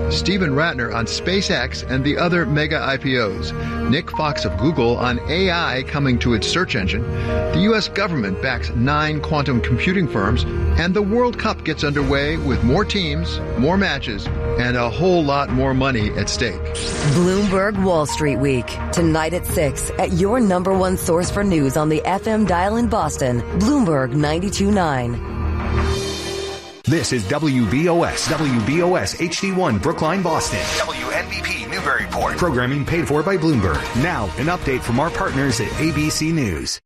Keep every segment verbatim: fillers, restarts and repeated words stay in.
Steven Rattner on SpaceX and the other mega I P Os, Nick Fox of Google on A I coming to its search engine, the U S government backs nine quantum computing firms, and the World Cup gets underway with more teams, more matches, and a whole lot more money at stake. Bloomberg Wall Street Week, tonight at six at your number one source for news on the F M dial in Boston, Bloomberg ninety-two point nine. This is W B O S, W B O S H D one, Brookline, Boston. W N B P, Newburyport. Programming paid for by Bloomberg. Now, an update from our partners at A B C News.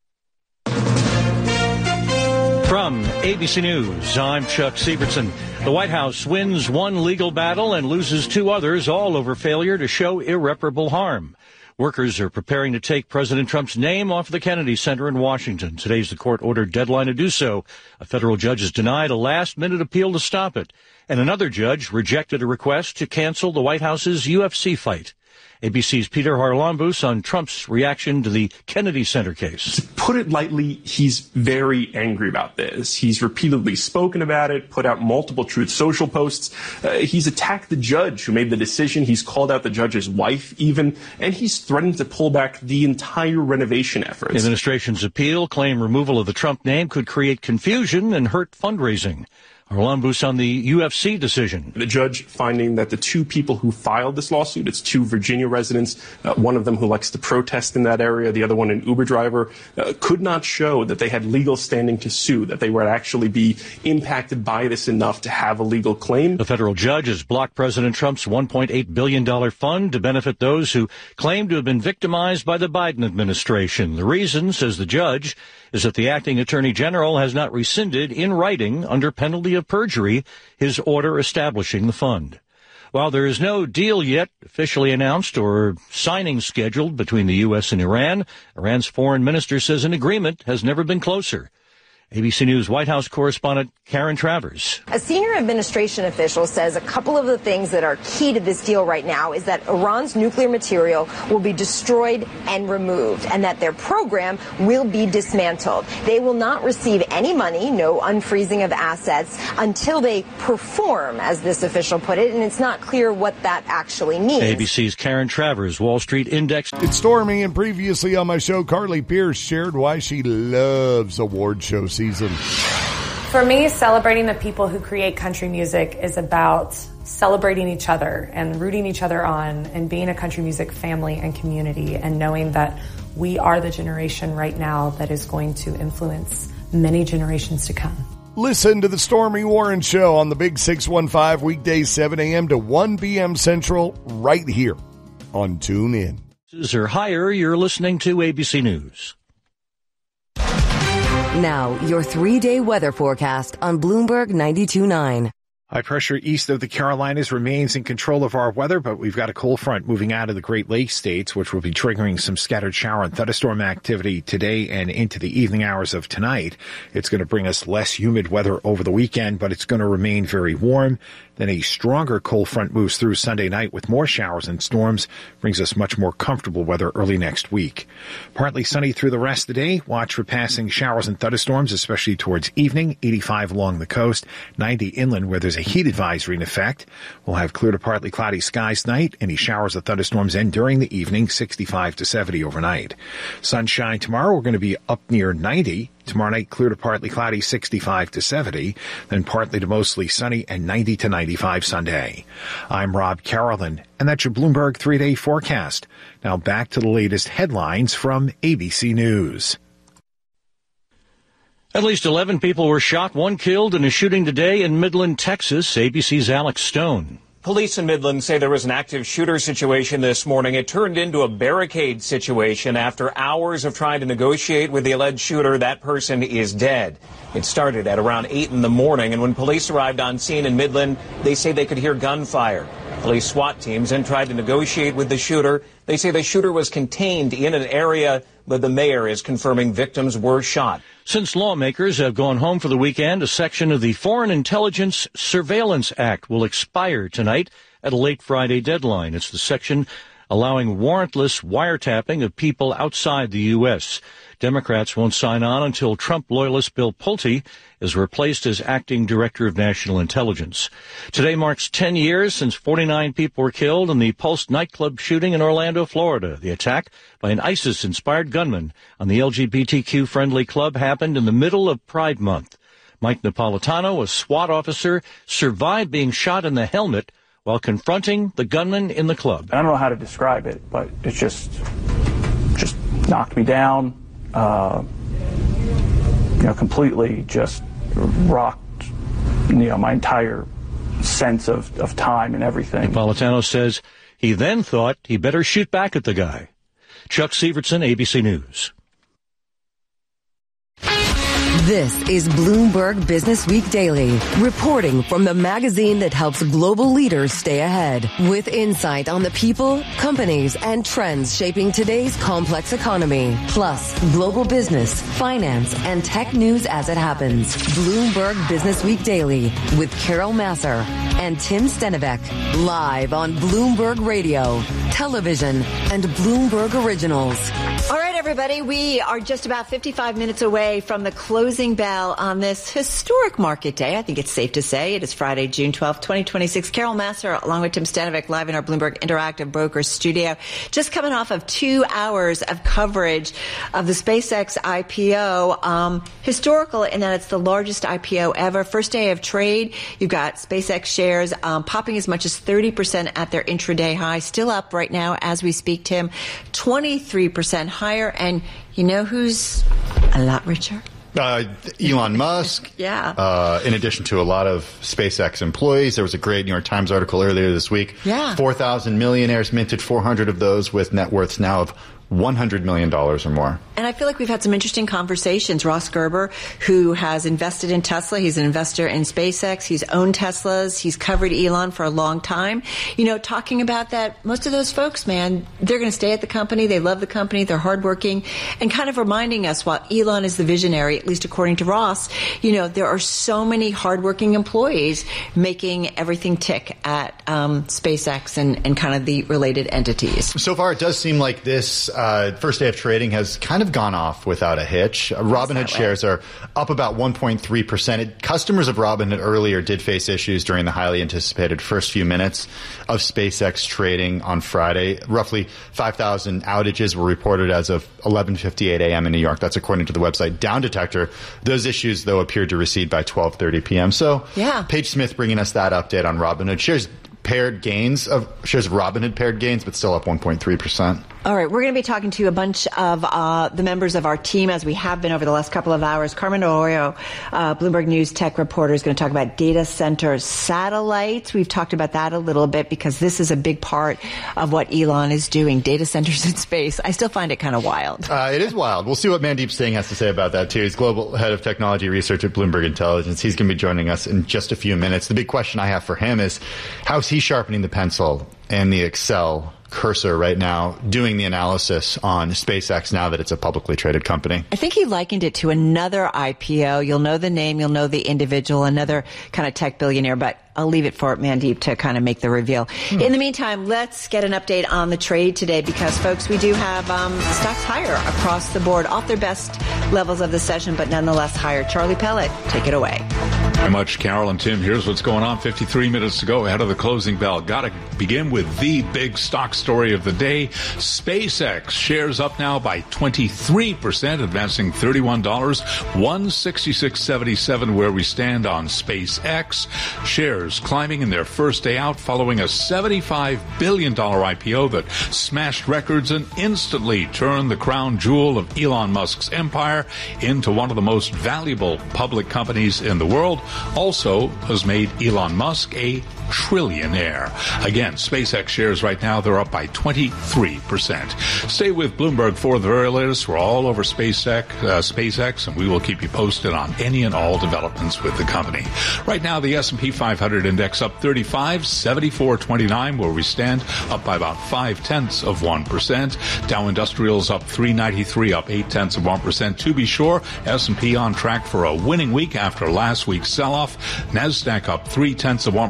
From A B C News, I'm Chuck Sievertson. The White House wins one legal battle and loses two others, all over failure to show irreparable harm. Workers are preparing to take President Trump's name off the Kennedy Center in Washington. Today's the court-ordered deadline to do so. A federal judge has denied a last-minute appeal to stop it. And another judge rejected a request to cancel the White House's U F C fight. A B C's Peter Harlambous on Trump's reaction to the Kennedy Center case. To put it lightly, he's very angry about this. He's repeatedly spoken about it, put out multiple Truth Social posts. Uh, he's attacked the judge who made the decision. He's called out the judge's wife even, and he's threatened to pull back the entire renovation efforts. The administration's appeal claim removal of the Trump name could create confusion and hurt fundraising. Harlambous on the U F C decision. The judge finding that the two people who filed this lawsuit, it's two Virginia residents, uh, one of them who likes to protest in that area, the other one an Uber driver, uh, could not show that they had legal standing to sue, that they would actually be impacted by this enough to have a legal claim. The federal judge has blocked President Trump's one point eight billion dollars fund to benefit those who claim to have been victimized by the Biden administration. The reason, says the judge, is that the acting attorney general has not rescinded in writing under penalty of perjury his order establishing the fund. While there is no deal yet officially announced or signing scheduled between the U S and Iran, Iran's foreign minister says an agreement has never been closer. A B C News White House correspondent Karen Travers. A senior administration official says a couple of the things that are key to this deal right now is that Iran's nuclear material will be destroyed and removed, and that their program will be dismantled. They will not receive any money, no unfreezing of assets, until they perform, as this official put it, and it's not clear what that actually means. A B C's Karen Travers, Wall Street Index. It's Stormy, and previously on my show, Carly Pierce shared why she loves award shows season. For me, celebrating the people who create country music is about celebrating each other and rooting each other on and being a country music family and community and knowing that we are the generation right now that is going to influence many generations to come. Listen to the Stormy Warren Show on the Big six one five, weekdays seven a.m. to one p.m. Central, right here on TuneIn. Or higher, you're listening to A B C News. Now, your three-day weather forecast on Bloomberg ninety-two point nine. High pressure east of the Carolinas remains in control of our weather, but we've got a cold front moving out of the Great Lakes states, which will be triggering some scattered shower and thunderstorm activity today and into the evening hours of tonight. It's going to bring us less humid weather over the weekend, but it's going to remain very warm. Then a stronger cold front moves through Sunday night with more showers and storms, brings us much more comfortable weather early next week. Partly sunny through the rest of the day. Watch for passing showers and thunderstorms, especially towards evening. eighty-five along the coast, ninety inland where there's a heat advisory in effect. We'll have clear to partly cloudy skies tonight. Any showers or thunderstorms end during the evening, sixty-five to seventy overnight. Sunshine tomorrow, we're going to be up near ninety. Tomorrow night, clear to partly cloudy, sixty-five to seventy. Then partly to mostly sunny and ninety to ninety-five Sunday. I'm Rob Carolyn, and that's your Bloomberg three-day forecast. Now back to the latest headlines from A B C News. At least eleven people were shot, one killed in a shooting today in Midland, Texas. A B C's Alex Stone. Police in Midland say there was an active shooter situation this morning. It turned into a barricade situation after hours of trying to negotiate with the alleged shooter. That person is dead. It started at around eight in the morning, and when police arrived on scene in Midland, they say they could hear gunfire. Police SWAT teams then tried to negotiate with the shooter. They say the shooter was contained in an area, but the mayor is confirming victims were shot. Since lawmakers have gone home for the weekend, a section of the Foreign Intelligence Surveillance Act will expire tonight at a late Friday deadline. It's the section allowing warrantless wiretapping of people outside the U S. Democrats won't sign on until Trump loyalist Bill Pulte is replaced as acting director of national intelligence. Today marks ten years since forty-nine people were killed in the Pulse nightclub shooting in Orlando, Florida. The attack by an ISIS-inspired gunman on the L G B T Q-friendly club happened in the middle of Pride Month. Mike Napolitano, a SWAT officer, survived being shot in the helmet while confronting the gunman in the club. I don't know how to describe it, but it just, just knocked me down. Uh, you know, completely just rocked, you know, my entire sense of, of time and everything. Napolitano says he then thought he better shoot back at the guy. Chuck Sievertson, A B C News. This is Bloomberg Business Week Daily, reporting from the magazine that helps global leaders stay ahead, with insight on the people, companies, and trends shaping today's complex economy, plus global business, finance, and tech news as it happens. Bloomberg Business Week Daily with Carol Massar and Tim Stenivek, live on Bloomberg Radio, television, and Bloomberg Originals. All right, everybody, we are just about fifty-five minutes away from the closing bell on this historic market day. I think it's safe to say it is Friday, June twelfth, twenty twenty-six. Carol Massar, along with Tim Stenivek, live in our Bloomberg Interactive Brokers studio. Just coming off of two hours of coverage of the SpaceX I P O. Um, historical in that it's the largest I P O ever. First day of trade, you've got SpaceX shares um, popping as much as thirty percent at their intraday high. Still up right now as we speak, Tim. twenty-three percent higher. And you know who's a lot richer? Uh, Elon Musk. Yeah. Uh, in addition to a lot of SpaceX employees, there was a great New York Times article earlier this week. Yeah. four thousand millionaires minted, four hundred of those with net worths now of one hundred million dollars or more. And I feel like we've had some interesting conversations. Ross Gerber, who has invested in Tesla, he's an investor in SpaceX, he's owned Teslas, he's covered Elon for a long time. You know, talking about that, most of those folks, man, they're going to stay at the company, they love the company, they're hardworking, and kind of reminding us while Elon is the visionary, at least according to Ross, you know, there are so many hardworking employees making everything tick at um, SpaceX and, and kind of the related entities. So far, it does seem like this uh, first day of trading has kind of gone off without a hitch. Uh, Robinhood shares are up about one point three percent. Customers of Robinhood earlier did face issues during the highly anticipated first few minutes of SpaceX trading on Friday. Roughly five thousand outages were reported as of eleven fifty-eight a.m. in New York. That's according to the website Down Detector. Those issues, though, appeared to recede by twelve thirty p.m. So yeah. Paige Smith bringing us that update on Robinhood. Shares paired gains of shares of Robinhood paired gains, but still up one point three percent. All right, we're going to be talking to a bunch of uh, the members of our team, as we have been over the last couple of hours. Carmen Arroyo, uh, Bloomberg News tech reporter, is going to talk about data center satellites. We've talked about that a little bit because this is a big part of what Elon is doing, data centers in space. I still find it kind of wild. Uh, it is wild. We'll see what Mandeep Singh has to say about that, too. He's global head of technology research at Bloomberg Intelligence. He's going to be joining us in just a few minutes. The big question I have for him is, how's he sharpening the pencil and the Excel cursor right now, doing the analysis on SpaceX now that it's a publicly traded company? I think he likened it to another I P O. You'll know the name, you'll know the individual, another kind of tech billionaire, but I'll leave it for Mandeep to kind of make the reveal. Hmm. In the meantime, let's get an update on the trade today because, folks, we do have um, stocks higher across the board, off their best levels of the session, but nonetheless higher. Charlie Pellet, take it away. Very much, Carol and Tim. Here's what's going on. fifty-three minutes to go ahead of the closing bell. Got to begin with the big stock story of the day. SpaceX shares up now by twenty-three percent, advancing thirty-one dollars, one sixty-six seventy-seven where we stand on SpaceX. Shares climbing in their first day out following a seventy-five billion dollars I P O that smashed records and instantly turned the crown jewel of Elon Musk's empire into one of the most valuable public companies in the world. Also has made Elon Musk a trillionaire. Again, SpaceX shares right now, they're up by twenty-three percent. Stay with Bloomberg for the very latest. We're all over SpaceX, uh, SpaceX, and we will keep you posted on any and all developments with the company. Right now, the S and P five hundred index up thirty-five, seventy-four twenty-nine, where we stand, up by about five tenths of one percent. Dow Industrials up three ninety-three, up eight tenths of one percent. To be sure, S and P on track for a winning week after last week's sell-off. NASDAQ up three tenths of one percent.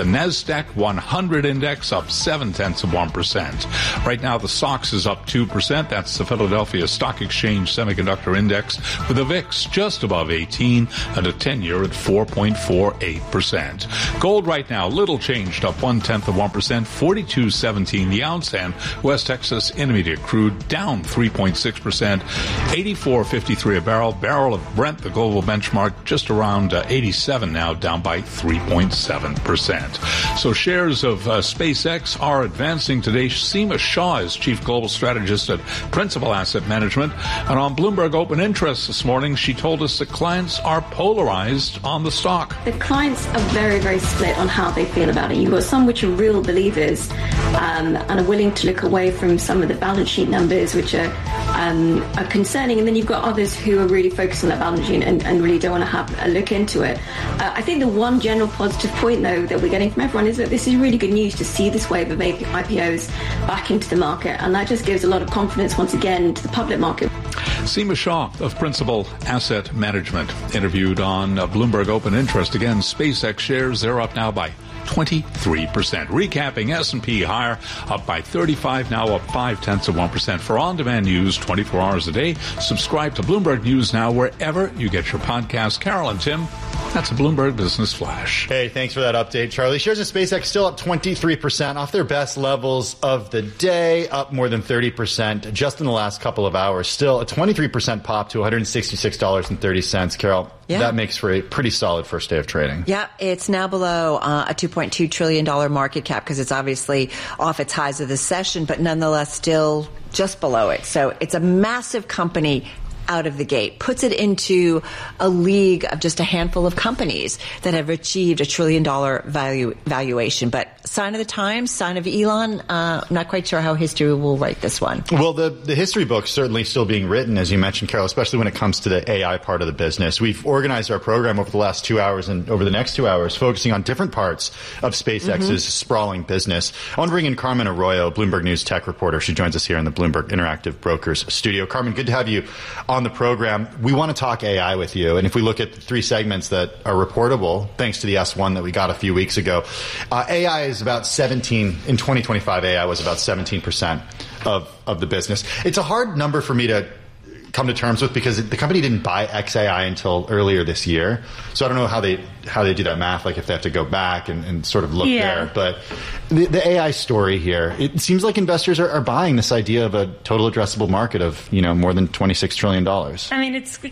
The NASDAQ one hundred index up seven tenths of one percent. Right now, the S O X is up two percent. That's the Philadelphia Stock Exchange Semiconductor Index, with the V I X just above eighteen and a ten-year at four point four eight percent. Gold right now, little changed, up one tenth of one percent, forty-two seventeen the ounce, and West Texas Intermediate crude down three point six percent, eighty-four fifty-three a barrel. Barrel of Brent, the global benchmark, just around uh, eighty-seven now, down by three point seven percent. So shares of uh, SpaceX are advancing today. Seema Shah is chief global strategist at Principal Asset Management, and on Bloomberg Open Interest this morning, she told us that clients are polarized on the stock. The clients are very, very split on how they feel about it. You've got some which are real believers um, and are willing to look away from some of the balance sheet numbers, which are um, are concerning, and then you've got others who are really focused on that balance sheet and, and really don't want to have a look into it. Uh, I think the one general positive point, though, that we're getting from everyone is that this is really good news to see this wave of I P Os back into the market, and that just gives a lot of confidence once again to the public market. Seema Shah of Principal Asset Management interviewed on uh, Bloomberg Open Interest. Again, SpaceX shares, they're up now by twenty-three percent. Recapping, S and P higher, up by thirty-five, now up five tenths of one percent. For on-demand news twenty-four hours a day, subscribe to Bloomberg News Now wherever you get your podcast. Carol and Tim, that's a Bloomberg Business Flash. Hey, thanks for that update, Charlie. Shares of SpaceX still up twenty-three percent off their best levels of the day, up more than thirty percent just in the last couple of hours. Still a twenty-three percent pop to one hundred sixty-six dollars and thirty cents. Carol, yeah. That makes for a pretty solid first day of trading. Yeah, it's now below uh, a two point two trillion dollars market cap because it's obviously off its highs of the session, but nonetheless still just below it. So it's a massive company out of the gate, puts it into a league of just a handful of companies that have achieved a trillion dollar value valuation. But sign of the times, sign of Elon. Uh, I'm not quite sure how history will write this one. Well, the, the history book's certainly still being written, as you mentioned, Carol, especially when it comes to the A I part of the business. We've organized our program over the last two hours and over the next two hours, focusing on different parts of SpaceX's mm-hmm. sprawling business. I want to bring in Carmen Arroyo, Bloomberg News tech reporter. She joins us here in the Bloomberg Interactive Brokers studio. Carmen, good to have you on the program. We want to talk A I with you. And if we look at the three segments that are reportable, thanks to the S one that we got a few weeks ago, uh, A I is about seventeen, in twenty twenty-five, A I was about seventeen percent of, of the business. It's a hard number for me to come to terms with because the company didn't buy X A I until earlier this year. So I don't know how they how they do that math, like if they have to go back and, and sort of look yeah. there. But the, the A I story here, it seems like investors are, are buying this idea of a total addressable market of, you know, more than twenty-six trillion dollars. I mean, it's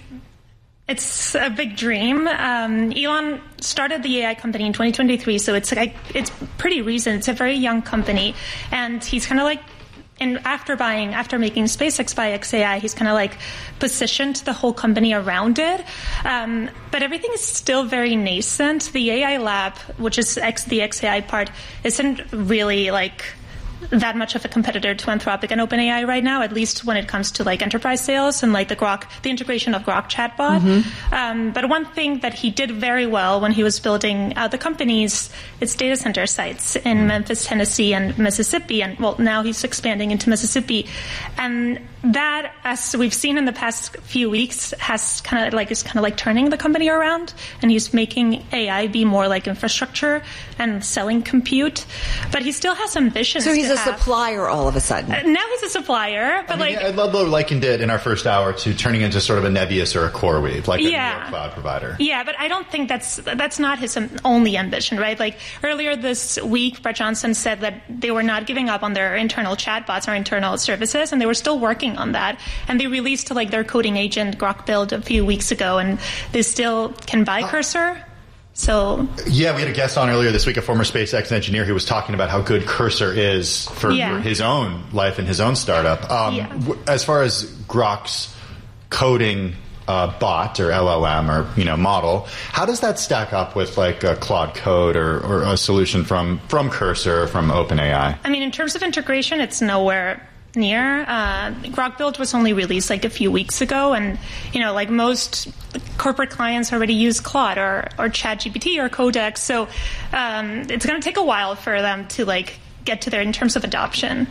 it's a big dream. Um, Elon started the A I company in twenty twenty-three, so it's like it's pretty recent. It's a very young company, and he's kind of like, and after buying, after making SpaceX buy X A I, he's kind of like positioned the whole company around it. Um, but everything is still very nascent. The A I lab, which is X, the X A I part, isn't really like that much of a competitor to Anthropic and OpenAI right now, at least when it comes to like enterprise sales and like the Grok, the integration of Grok chatbot. Mm-hmm. Um, but one thing that he did very well when he was building out the company's its data center sites in mm-hmm. Memphis, Tennessee, and Mississippi, and well, now he's expanding into Mississippi, and that, as we've seen in the past few weeks, has kind of like is kind of like turning the company around, and he's making A I be more like infrastructure and selling compute. But he still has ambitions. So he's to a have. supplier all of a sudden. Uh, now he's a supplier, but I mean, like yeah, Ludlow likened it in our first hour to turning into sort of a Nebius or a CoreWeave, like a yeah. New York cloud provider. Yeah, but I don't think that's that's not his only ambition, right? Like earlier this week, Brett Johnson said that they were not giving up on their internal chatbots or internal services, and they were still working on that. And they released like their coding agent Grok Build a few weeks ago, and they still can buy Cursor. So yeah, we had a guest on earlier this week, a former SpaceX engineer who was talking about how good Cursor is for, yeah. for his own life and his own startup. Um, yeah. w- as far as Grok's coding uh, bot or L L M or you know model, how does that stack up with like a Claude Code or, or a solution from from Cursor or from OpenAI? I mean, in terms of integration, it's nowhere near. Uh, Grok Build was only released like a few weeks ago, and you know, like most corporate clients already use Claude or or ChatGPT or Codex, so um, it's going to take a while for them to like get to there in terms of adoption.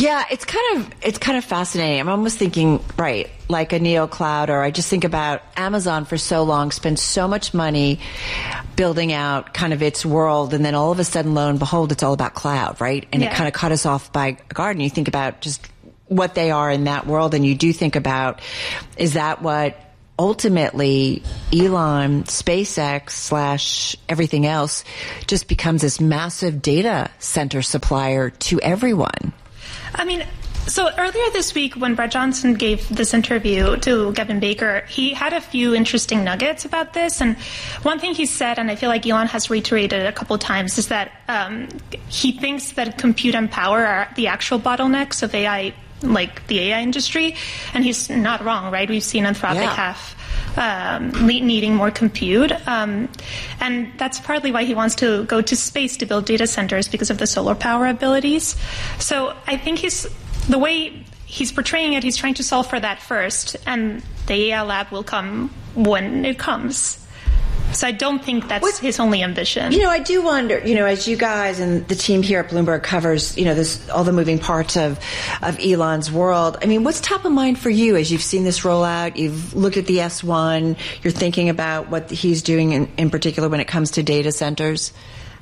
Yeah, it's kind of it's kind of fascinating. I'm almost thinking, right, like a neo cloud, or I just think about Amazon for so long spent so much money building out kind of its world, and then all of a sudden, lo and behold, it's all about cloud, right? And Yeah. it kind of cut us off by guard. And you think about just what they are in that world, and you do think about, is that what ultimately Elon, SpaceX slash everything else just becomes this massive data center supplier to everyone? I mean, so earlier this week when Brett Johnson gave this interview to Gavin Baker, he had a few interesting nuggets about this. And one thing he said, and I feel like Elon has reiterated a couple times, is that um, he thinks that compute and power are the actual bottlenecks of A I, like the A I industry. And he's not wrong, right? We've seen Anthropic Yeah. have um, le- needing more compute. Um, and that's partly why he wants to go to space to build data centers, because of the solar power abilities. So I think he's, the way he's portraying it, he's trying to solve for that first, and the A I lab will come when it comes. So I don't think that's what, his only ambition. You know, I do wonder, you know, as you guys and the team here at Bloomberg covers, you know, this, all the moving parts of, of Elon's world. I mean, what's top of mind for you as you've seen this roll out? You've looked at the S one. You're thinking about what he's doing in, in particular when it comes to data centers.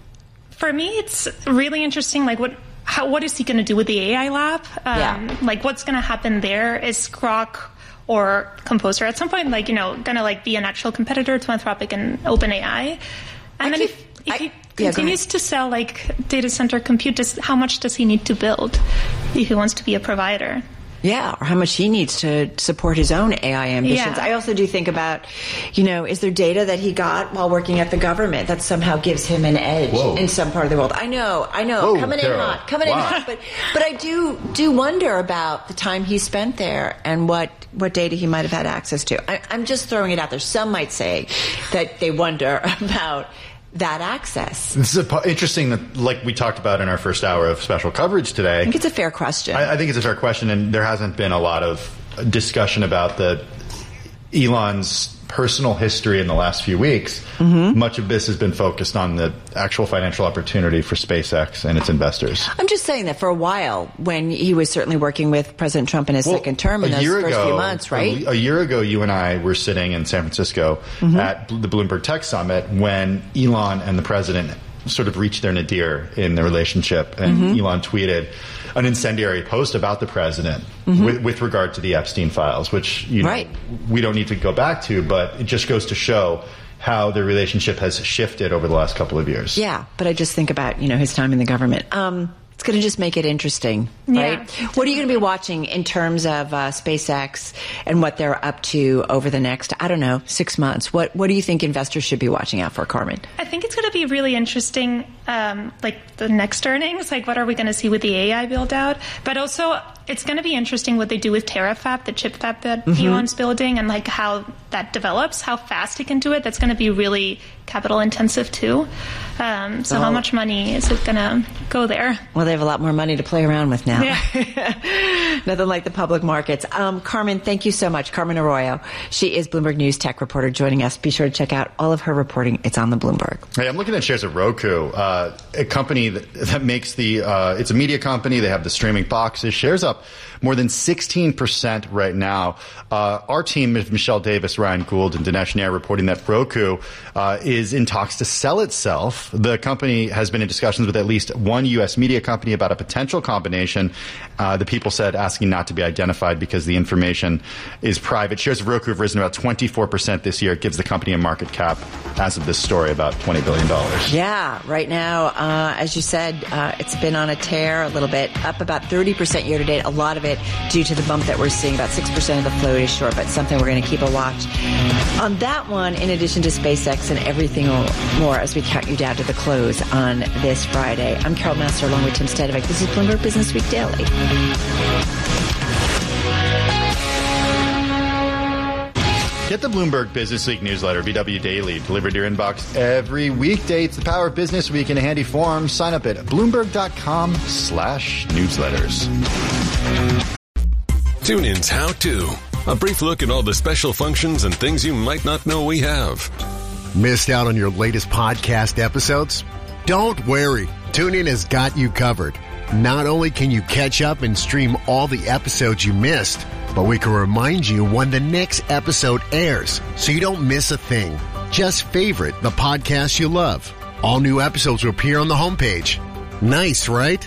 For me, it's really interesting. Like, what, how, what is he going to do with the A I lab? Um, Yeah. Like, what's going to happen there? Is Grok or Composer at some point, like, you know, going to like be an actual competitor to Anthropic and OpenAI? And I then keep, if, if I, he yeah, continues to sell like data center compute, does, how much does he need to build if he wants to be a provider? Yeah, or how much he needs to support his own A I ambitions. Yeah. I also do think about, you know, is there data that he got while working at the government that somehow gives him an edge Whoa. in some part of the world? I know, I know, Whoa, coming in Carol. hot, coming Wow. in hot, but but I do do wonder about the time he spent there and what what data he might have had access to. I, I'm just throwing it out there. Some might say that they wonder about that access. This is a, po- interesting that, like we talked about in our first hour of special coverage today. I think it's a fair question. I, I think it's a fair question, and there hasn't been a lot of discussion about the Elon's personal history in the last few weeks. Mm-hmm. Much of this has been focused on the actual financial opportunity for SpaceX and its investors. I'm just saying that for a while, when he was certainly working with President Trump in his Well, second term in a those year first ago, few months, right? A, a year ago, you and I were sitting in San Francisco Mm-hmm. at the Bloomberg Tech Summit when Elon and the president sort of reached their nadir in the relationship, and Mm-hmm. Elon tweeted an incendiary post about the president Mm-hmm. with, with regard to the Epstein files, which you know, Right. we don't need to go back to, but it just goes to show how their relationship has shifted over the last couple of years. Yeah, but I just think about, you know, his time in the government. Um, it's going to just make it interesting, right? Yeah. What are you going to be watching in terms of uh, SpaceX and what they're up to over the next, I don't know, six months? What What do you think investors should be watching out for, Carmen? I think it's going to be really interesting, um, like the next earnings, like what are we going to see with the A I build out? But also, it's going to be interesting what they do with Terafab, the chip fab that Mm-hmm. Elon's building, and like how that develops, how fast he can do it. That's going to be really capital intensive too. Um, so Oh. how much money is it going to go there? Well, they have a lot more money to play around with now. Yeah. Nothing like the public markets. Um, Carmen, thank you so much. Carmen Arroyo. She is Bloomberg News tech reporter joining us. Be sure to check out all of her reporting. It's on the Bloomberg. Hey, I'm looking at shares of Roku, uh, a company that, that makes the, uh, it's a media company. They have the streaming boxes. Shares up more than sixteen percent right now. Uh, our team, Michelle Davis, Ryan Gould, and Dinesh Nair, reporting that Roku uh, is in talks to sell itself. The company has been in discussions with at least one U S media company about a potential combination. Uh, the people said asking not to be identified because the information is private. Shares of Roku have risen about twenty-four percent this year. It gives the company a market cap, as of this story, about twenty billion dollars. Yeah, right now, uh, as you said, uh, it's been on a tear a little bit, up about thirty percent year to date. A lot of it due to the bump that we're seeing. About six percent of the float is short, but something we're going to keep a watch on that one, in addition to SpaceX and everything more as we count you down to the close on this Friday. I'm Carol Master along with Tim Stanovic. This is Bloomberg Business Week Daily. Get the Bloomberg Business Week newsletter, B W Daily, delivered to your inbox every weekday. It's the power of Business Week in a handy form. Sign up at Bloomberg.com slash newsletters. TuneIn's How To. A brief look at all the special functions and things you might not know we have. Missed out on your latest podcast episodes? Don't worry. TuneIn has got you covered. Not only can you catch up and stream all the episodes you missed, but we can remind you when the next episode airs so you don't miss a thing. Just favorite the podcast you love. All new episodes will appear on the homepage. Nice, right?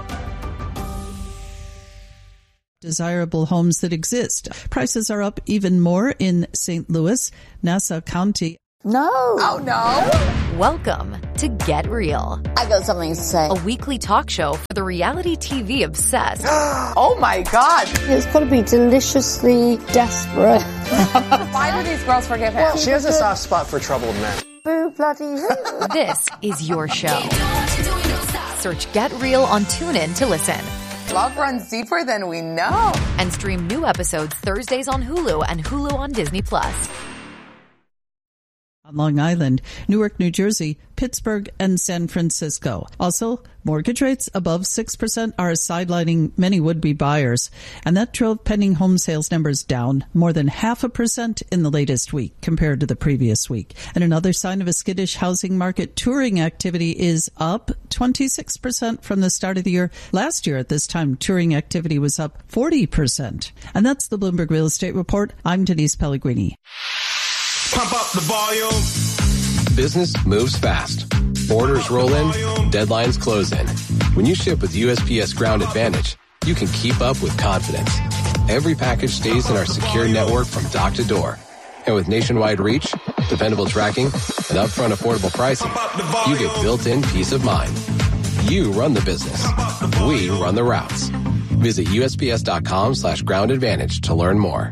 Desirable homes that exist. Prices are up even more in Saint Louis, Nassau County. No. Oh, no. Welcome to Get Real. I got something to say. A weekly talk show for the reality T V obsessed. Oh, my God. It's got to be deliciously desperate. Why do these girls forgive him? She has a soft spot for troubled men. Boo bloody who. This is your show. Search Get Real on TuneIn to listen. Love runs deeper than we know. And stream new episodes Thursdays on Hulu and Hulu on Disney Plus. On Long Island, Newark, New Jersey, Pittsburgh, and San Francisco. Also, mortgage rates above six percent are sidelining many would-be buyers, and that drove pending home sales numbers down more than half a percent in the latest week compared to the previous week. And another sign of a skittish housing market, touring activity is up twenty-six percent from the start of the year. Last year at this time, touring activity was up forty percent. And that's the Bloomberg Real Estate Report. I'm Denise Pellegrini. Pump up the volume. Business moves fast. Orders roll in, deadlines close in. When you ship with U S P S Ground Advantage, you can keep up with confidence. Every package stays in our secure network from dock to door. And with nationwide reach, dependable tracking, and upfront affordable pricing, you get built-in peace of mind. You run the business. We run the routes. Visit USPS.com slash ground advantage to learn more.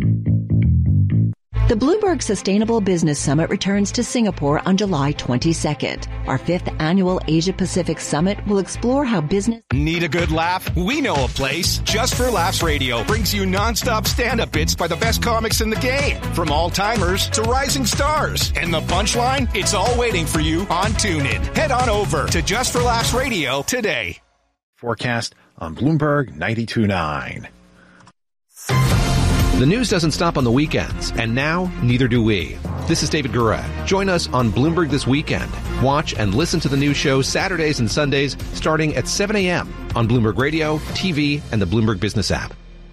The Bloomberg Sustainable Business Summit returns to Singapore on July twenty-second. Our fifth annual Asia-Pacific Summit will explore how business... Need a good laugh? We know a place. Just for Laughs Radio brings you nonstop stand-up bits by the best comics in the game. From all-timers to rising stars. And the punchline? It's all waiting for you on TuneIn. Head on over to Just for Laughs Radio today. Forecast on Bloomberg ninety-two point nine. The news doesn't stop on the weekends, and now neither do we. This is David Gura. Join us on Bloomberg This Weekend. Watch and listen to the news show Saturdays and Sundays starting at seven a.m. on Bloomberg Radio, T V, and the Bloomberg Business app.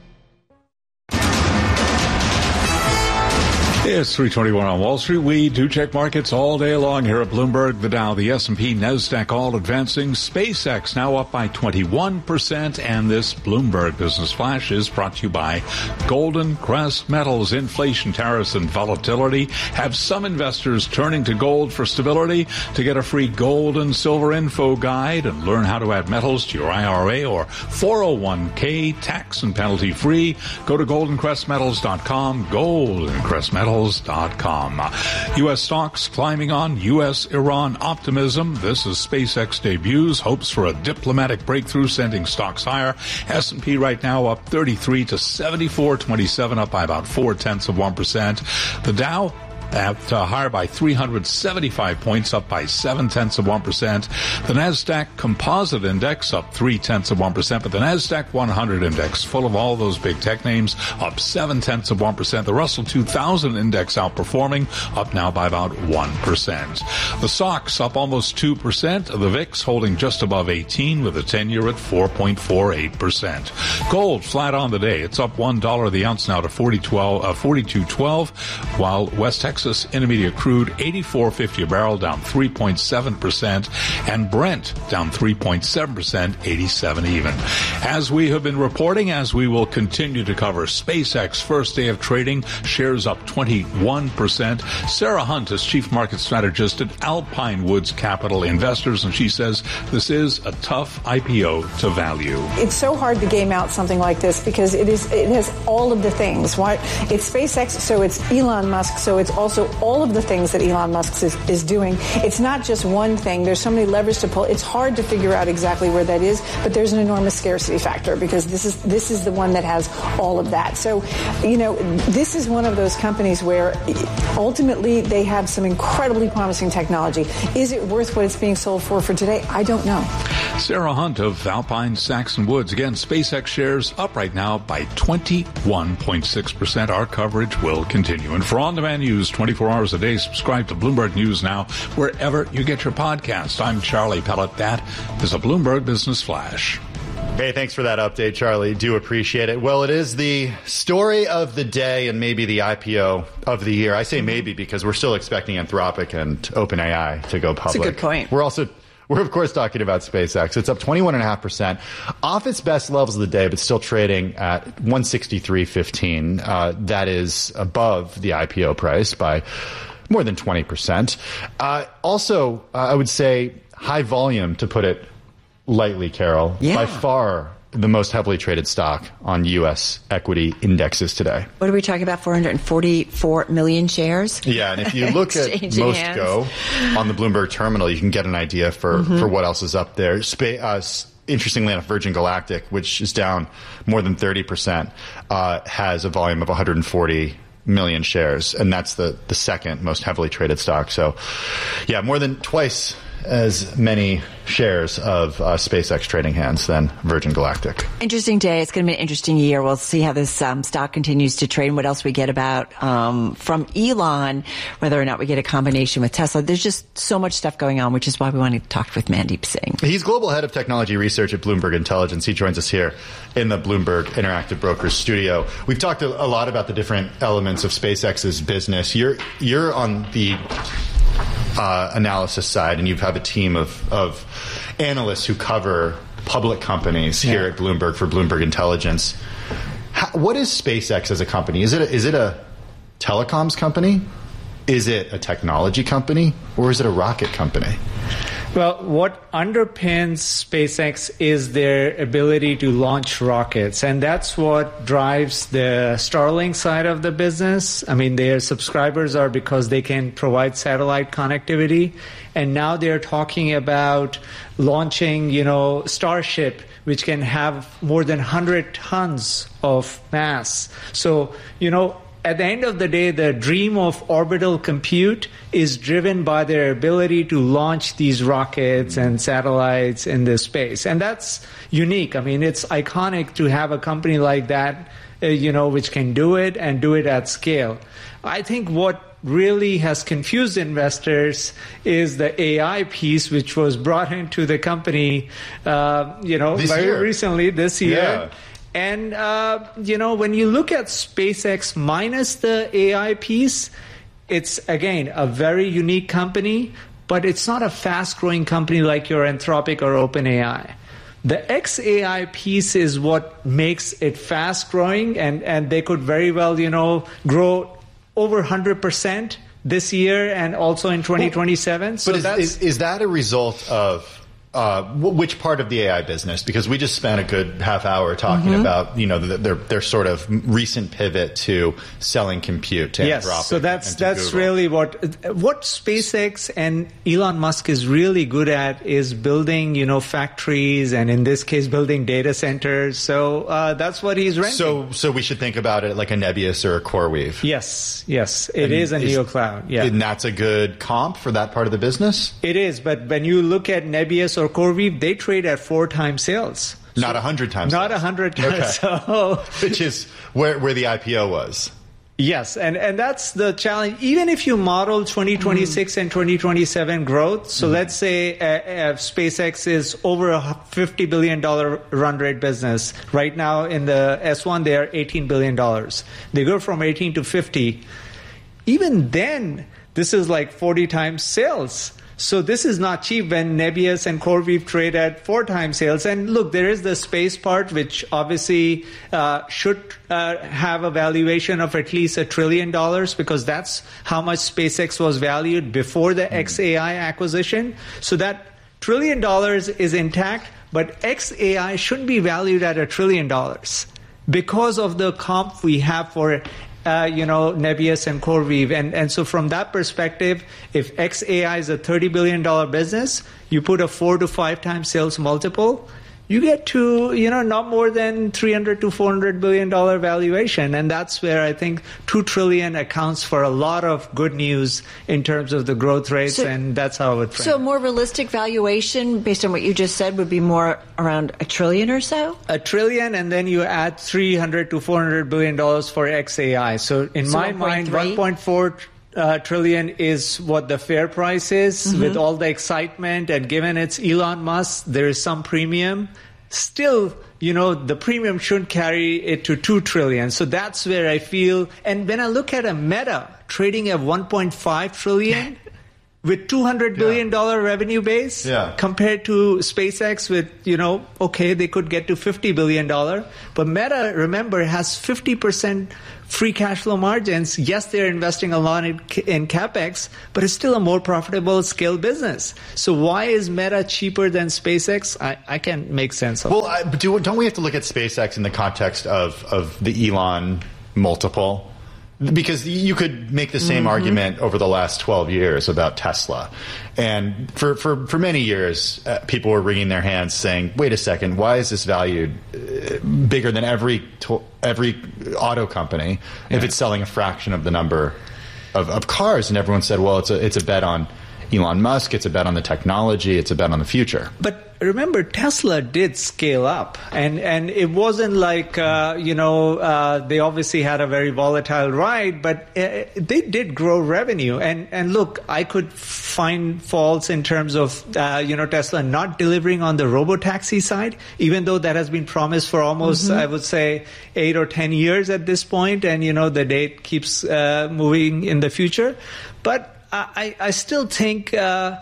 It's three twenty-one on Wall Street. We do check markets all day long here at Bloomberg. The Dow, the S and P, NASDAQ all advancing. SpaceX now up by twenty-one percent. And this Bloomberg Business Flash is brought to you by Golden Crest Metals. Inflation, tariffs, and volatility have some investors turning to gold for stability. To get a free gold and silver info guide and learn how to add metals to your I R A or four oh one k tax and penalty free, go to golden crest metals dot com. Golden Crest Metals. Dot com. U S stocks climbing on U S Iran optimism. This is SpaceX debuts. Hopes for a diplomatic breakthrough sending stocks higher. S and P right now up thirty-three to seventy-four twenty-seven, up by about four tenths of one percent. The Dow at uh, higher by three hundred seventy-five points, up by seven tenths of one percent. The NASDAQ Composite Index up three tenths of one percent, but the NASDAQ one hundred Index, full of all those big tech names, up seven tenths of one percent. The Russell two thousand Index outperforming, up now by about one percent. The S O X up almost two percent. The V I X holding just above eighteen with a ten-year at four point four eight percent. Gold flat on the day. It's up one dollar the ounce now to forty-two twelve, while West Texas Intermediate crude eighty-four fifty a barrel, down three point seven percent, and Brent down three point seven percent, eighty-seven even. As we have been reporting, as we will continue to cover, SpaceX first day of trading, shares up twenty-one percent. Sarah Hunt is chief market strategist at Alpine Woods Capital Investors, and she says this is a tough I P O to value. It's so hard to game out something like this because it is it has all of the things. Why it's SpaceX, so it's Elon Musk, so it's also all of the things that Elon Musk is, is doing. It's not just one thing. There's so many levers to pull. It's hard to figure out exactly where that is, but there's an enormous scarcity factor because this is this is the one that has all of that. So, you know, this is one of those companies where ultimately they have some incredibly promising technology. Is it worth what it's being sold for for today? I don't know. Sarah Hunt of Alpine Saxon Woods. Again, SpaceX shares up right now by twenty-one point six percent. Our coverage will continue. And for On-Demand News twenty-four hours a day. Subscribe to Bloomberg News now, wherever you get your podcast. I'm Charlie Pellet. That is a Bloomberg Business Flash. Hey, thanks for that update, Charlie. Do appreciate it. Well, it is the story of the day and maybe the I P O of the year. I say maybe because we're still expecting Anthropic and OpenAI to go public. That's a good point. We're also, we're of course talking about SpaceX. It's up twenty-one point five percent, off its best levels of the day, but still trading at one sixty-three fifteen. Uh, that is above the I P O price by more than twenty percent. Uh, also, uh, I would say high volume, to put it lightly, Carol. Yeah. By far the most heavily traded stock on U S equity indexes today. What are we talking about? four hundred forty-four million shares? Yeah, and if you look at most hands. go on the Bloomberg terminal, you can get an idea for, mm-hmm. for what else is up there. Spa- uh, interestingly enough, Virgin Galactic, which is down more than thirty percent, uh, has a volume of one hundred forty million shares, and that's the, the second most heavily traded stock. So, yeah, more than twice as many shares of uh, SpaceX trading hands than Virgin Galactic. Interesting day. It's going to be an interesting year. We'll see how this um, stock continues to trade and what else we get about um, from Elon, whether or not we get a combination with Tesla. There's just so much stuff going on, which is why we want to talk with Mandeep Singh. He's Global Head of Technology Research at Bloomberg Intelligence. He joins us here in the Bloomberg Interactive Brokers studio. We've talked a, a lot about the different elements of SpaceX's business. You're, you're on the Uh, analysis side, and you have a team of, of analysts who cover public companies here yeah. at Bloomberg for Bloomberg Intelligence. How, what is SpaceX as a company? Is it a, is it a telecoms company? Is it a technology company? Or is it a rocket company? Well, what underpins SpaceX is their ability to launch rockets, and that's what drives the Starlink side of the business. I mean, their subscribers are because they can provide satellite connectivity, and now they're talking about launching, you know, Starship, which can have more than one hundred tons of mass. So, you know, at the end of the day, the dream of orbital compute is driven by their ability to launch these rockets and satellites in this space. And that's unique. I mean, it's iconic to have a company like that, uh, you know, which can do it and do it at scale. I think what really has confused investors is the A I piece, which was brought into the company, uh, you know, this very year. recently this year. Yeah. And, uh, you know, when you look at SpaceX minus the A I piece, it's, again, a very unique company, but it's not a fast-growing company like your Anthropic or OpenAI. The X A I piece is what makes it fast-growing, and, and they could very well, you know, grow over one hundred percent this year and also in twenty twenty-seven. So but is, that's, is, is that a result of Uh, which part of the A I business? Because we just spent a good half hour talking mm-hmm. about, you know, their their sort of recent pivot to selling compute to yes, Anthropic. So that's that's Google. really what what SpaceX and Elon Musk is really good at is building, you know, factories and in this case building data centers. So uh, that's what he's renting. So so we should think about it like a Nebius or a CoreWeave. Yes, yes, it and is a is, NeoCloud. Yeah, and that's a good comp for that part of the business. It is, but when you look at Nebius or CoreWeave, they trade at four times sales. Not a hundred times. Not a hundred times. Okay. So, which is where where the I P O was. Yes, and, and that's the challenge. Even if you model twenty twenty-six mm. and twenty twenty-seven growth, so mm. let's say uh, uh, SpaceX is over a fifty billion dollars run rate business. Right now in the S one, they are eighteen billion dollars. They go from eighteen to fifty. Even then, this is like forty times sales. So this is not cheap when Nebius and CoreWeave trade at four times sales. And look, there is the space part, which obviously uh, should uh, have a valuation of at least a trillion dollars because that's how much SpaceX was valued before the mm. X A I acquisition. So that trillion dollars is intact, but X A I shouldn't be valued at a trillion dollars because of the comp we have for it. Uh, you know, Nebius and CoreWeave. And, and so from that perspective, if X A I is a thirty billion dollars business, you put a four to five times sales multiple, you get to, you know, not more than three hundred to four hundred billion dollars valuation. And that's where I think two trillion accounts for a lot of good news in terms of the growth rates. So, and that's how it frames. So more realistic valuation based on what you just said would be more around a trillion or so? A trillion, and then you add three hundred to four hundred billion dollars for X A I. So in so my mind, one point four uh, trillion is what the fair price is mm-hmm. with all the excitement, and given it's Elon Musk, there is some premium. Still, you know, the premium shouldn't carry it to two trillion. So that's where I feel. And when I look at a Meta trading at one point five trillion with two hundred billion dollars yeah. revenue base yeah. compared to SpaceX with, you know, okay, they could get to fifty billion dollars. But Meta, remember, has fifty percent free cash flow margins. Yes, they're investing a lot in, in CapEx, but it's still a more profitable scale business. So why is Meta cheaper than SpaceX? I, I can't make sense of well, it. Well, but do, don't we have to look at SpaceX in the context of, of the Elon multiple? Because you could make the same mm-hmm. argument over the last twelve years about Tesla. And for, for, for many years, uh, people were wringing their hands saying, wait a second, why is this valued uh, bigger than every to- every auto company yeah. if it's selling a fraction of the number of, of cars? And everyone said, well, it's a, it's a bet on Elon Musk, it's a bet on the technology, it's a bet on the future. But remember, Tesla did scale up, and, and it wasn't like, uh, you know, uh, they obviously had a very volatile ride, but uh, they did grow revenue. And, and look, I could find faults in terms of, uh, you know, Tesla not delivering on the robotaxi side, even though that has been promised for almost, mm-hmm. I would say, eight or ten years at this point, and, you know, the date keeps uh, moving in the future. But I, I still think, uh,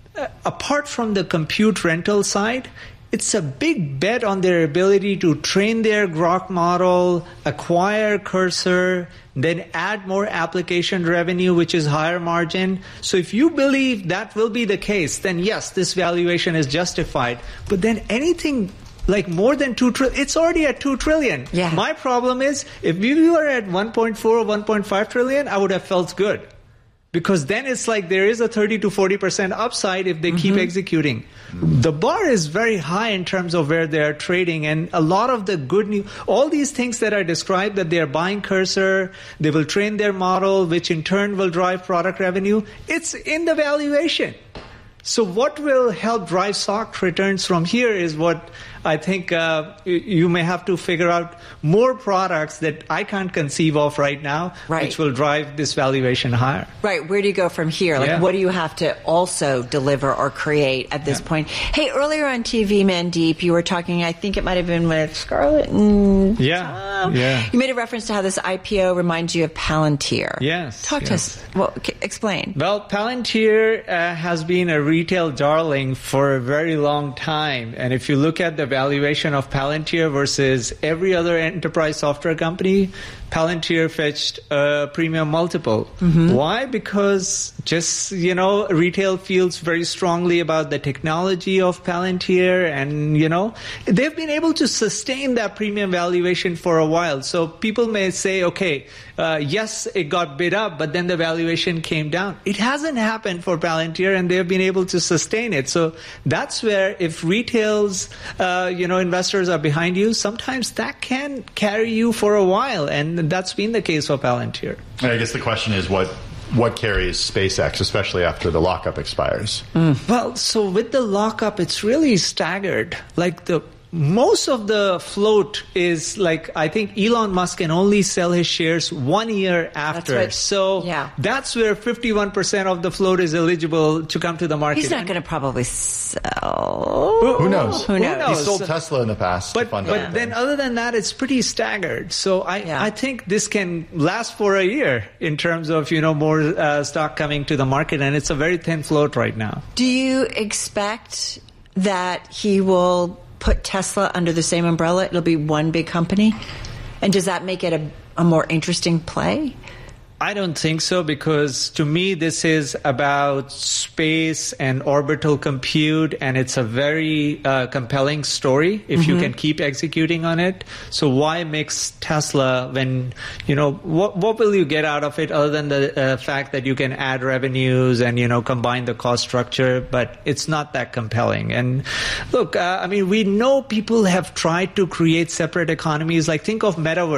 apart from the compute rental side, it's a big bet on their ability to train their Grok model, acquire Cursor, then add more application revenue, which is higher margin. So if you believe that will be the case, then yes, this valuation is justified. But then anything like more than two trillion, it's already at two trillion. Yeah. My problem is, if we were at one point four or one point five trillion, I would have felt good. Because then it's like there is a thirty to forty percent upside if they mm-hmm. keep executing. Mm-hmm. The bar is very high in terms of where they are trading. And a lot of the good news, all these things that are described, that they are buying Cursor, they will train their model, which in turn will drive product revenue, it's in the valuation. So what will help drive stock returns from here is what I think uh, you may have to figure out more products that I can't conceive of right now, right. which will drive this valuation higher. Right. Where do you go from here? Like, yeah. what do you have to also deliver or create at this yeah. point? Hey, earlier on T V, Mandeep, you were talking, I think it might have been with Scarlett and yeah. Tom. Yeah. You made a reference to how this I P O reminds you of Palantir. Yes. Talk yes. to us. Well, c- explain. Well, Palantir uh, has been a retail darling for a very long time. And if you look at the valuation of Palantir versus every other enterprise software company, Palantir fetched a premium multiple. Mm-hmm. Why? Because just, you know, retail feels very strongly about the technology of Palantir, and, you know, they've been able to sustain that premium valuation for a while. So people may say, okay, uh, yes, it got bid up, but then the valuation came down. It hasn't happened for Palantir, and they've been able to sustain it. So that's where, if retail's, uh, you know, investors are behind you, sometimes that can carry you for a while. And that's been the case for Palantir. I guess the question is what what carries SpaceX, especially after the lockup expires? Mm. Well, so with the lockup, it's really staggered. Like the most of the float is like, I think Elon Musk can only sell his shares one year after. That's what, so yeah. that's where fifty-one percent of the float is eligible to come to the market. He's not going to probably sell. Who, who knows? Who knows? He sold Tesla in the past. But, but yeah. then other than that, it's pretty staggered. So I, yeah. I think this can last for a year in terms of, you know, more uh, stock coming to the market. And it's a very thin float right now. Do you expect that he will put Tesla under the same umbrella? It'll be one big company? And does that make it a, a more interesting play? I don't think so, because to me this is about space and orbital compute, and it's a very uh, compelling story if mm-hmm. you can keep executing on it. So why mix Tesla when, you know, what what will you get out of it other than the uh, fact that you can add revenues and, you know, combine the cost structure, but it's not that compelling. And look, uh, I mean, we know people have tried to create separate economies. Like, think of metaverse.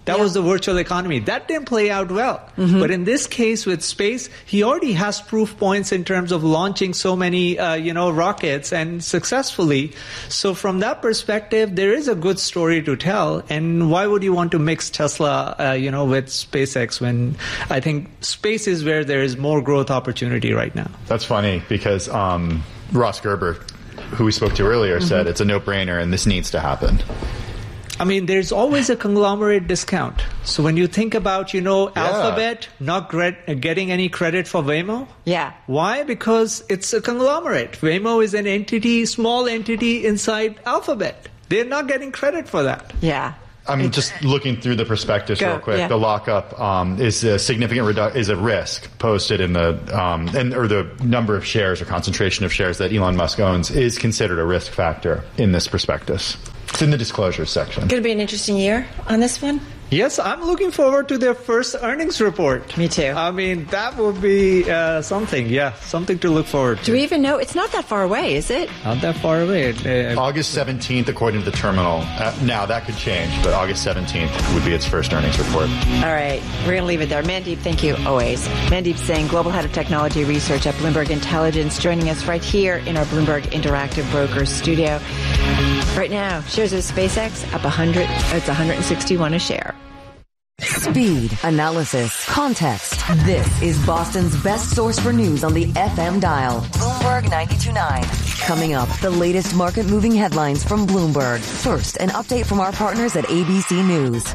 That yeah. was the virtual economy. That didn't play out well. Mm-hmm. But in this case with space, he already has proof points in terms of launching so many, uh, you know, rockets and successfully. So from that perspective, there is a good story to tell. And why would you want to mix Tesla, uh, you know, with SpaceX when I think space is where there is more growth opportunity right now? That's funny because um, Ross Gerber, who we spoke to earlier, mm-hmm. said it's a no-brainer and this needs to happen. I mean, there's always a conglomerate discount. So when you think about, you know, yeah. Alphabet not gre- getting any credit for Waymo. Yeah. Why? Because it's a conglomerate. Waymo is an entity, small entity inside Alphabet. They're not getting credit for that. Yeah. I'm it's, just looking through the prospectus Go, real quick. Yeah. The lockup um, is a significant redu- is a risk posted in the um, and or the number of shares or concentration of shares that Elon Musk owns is considered a risk factor in this prospectus. It's in the disclosure section. Going to be an interesting year on this one. Yes, I'm looking forward to their first earnings report. Me too. I mean, that would be uh, something, yeah, something to look forward to. Do we even know? It's not that far away, is it? Not that far away. Uh, August seventeenth, according to the terminal. Uh, now, that could change, but August seventeenth would be its first earnings report. All right, we're going to leave it there. Mandeep, thank you, always. Mandeep Singh, Global Head of Technology Research at Bloomberg Intelligence, joining us right here in our Bloomberg Interactive Brokers studio. Right now, shares of SpaceX up one hundred, it's one hundred sixty-one a share. Speed, analysis, context. This is Boston's best source for news on the F M dial. Bloomberg ninety-two point nine. Coming up, the latest market-moving headlines from Bloomberg. First, an update from our partners at A B C News.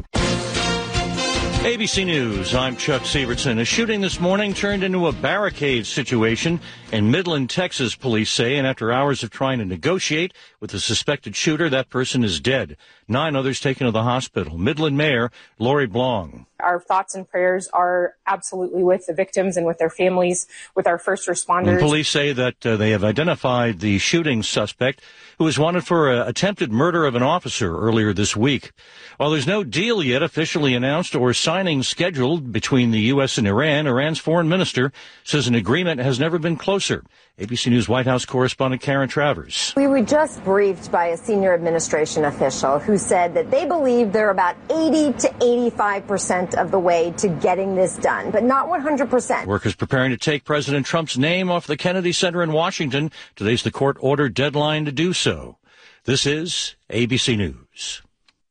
A B C News, I'm Chuck Sievertson. A shooting this morning turned into a barricade situation in Midland, Texas, police say, and after hours of trying to negotiate with the suspected shooter, that person is dead. Nine others taken to the hospital. Midland Mayor Lori Blong. Our thoughts and prayers are absolutely with the victims and with their families, with our first responders. And police say that uh, they have identified the shooting suspect, who was wanted for uh, attempted murder of an officer earlier this week. While there's no deal yet officially announced or signing scheduled between the U S and Iran, Iran's foreign minister says an agreement has never been closer. A B C News White House correspondent Karen Travers. We were just briefed by a senior administration official who said that they believe they're about eighty to eighty-five percent of the way to getting this done, but not one hundred percent. Workers preparing to take President Trump's name off the Kennedy Center in Washington. Today's the court-ordered deadline to do so. This is A B C News.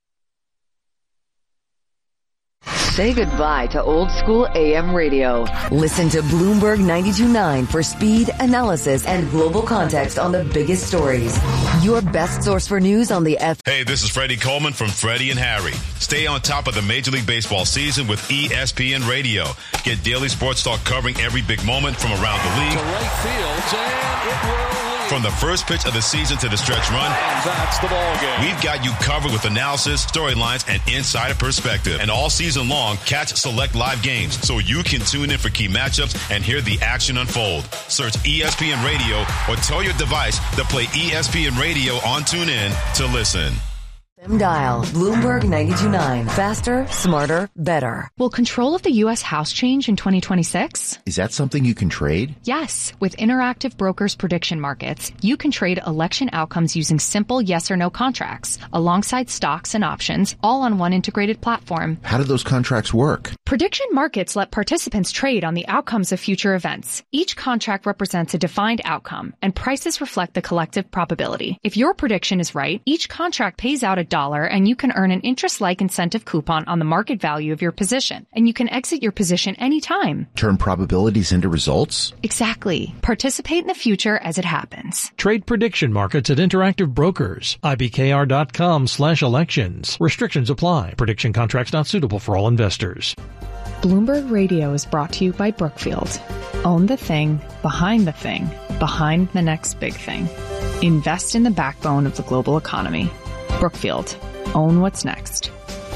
Say goodbye to old school A M radio. Listen to Bloomberg ninety-two point nine for speed, analysis, and global context on the biggest stories. Your best source for news on the F. Hey, this is Freddie Coleman from Freddie and Harry. Stay on top of the Major League Baseball season with E S P N Radio. Get daily sports talk covering every big moment from around the league. To right field, and it will lead. From the first pitch of the season to the stretch run. And that's the ball game. We've got you covered with analysis, storylines, and insider perspective. And all season long, catch select live games so you can tune in for key matchups and hear the action unfold. Search E S P N Radio or tell your device to play E S P N Radio on TuneIn to listen. F M dial, Bloomberg ninety-two point nine. Faster, smarter, better. Will control of the U S House change in twenty twenty-six? Is that something you can trade? Yes. With Interactive Brokers Prediction Markets, you can trade election outcomes using simple yes or no contracts, alongside stocks and options, all on one integrated platform. How do those contracts work? Prediction markets let participants trade on the outcomes of future events. Each contract represents a defined outcome, and prices reflect the collective probability. If your prediction is right, each contract pays out a dollar and you can earn an interest-like incentive coupon on the market value of your position. And you can exit your position anytime. Turn probabilities into results? Exactly. Participate in the future as it happens. Trade prediction markets at Interactive Brokers. IBKR.com slash elections. Restrictions apply. Prediction contracts not suitable for all investors. Bloomberg Radio is brought to you by Brookfield. Own the thing, behind the thing, behind the next big thing. Invest in the backbone of the global economy. Brookfield. Own what's next.